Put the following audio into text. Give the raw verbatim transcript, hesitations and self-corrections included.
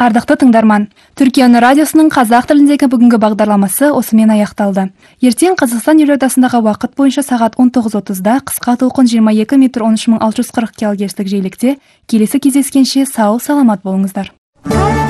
Ардақты тыңдарман, Түркияны радиосының қазақ тіліндегі бүгінгі бағдарламасы осымен аяқталды. Ертең Қазақстан елордасындағы уақыт бойынша сағат он тоғыз отызда қысқа толқын жиырма екі метр он үш мың алты жүз қырық килогерцтік жиілікте келесі кездескенше сау саламат болыңыздар.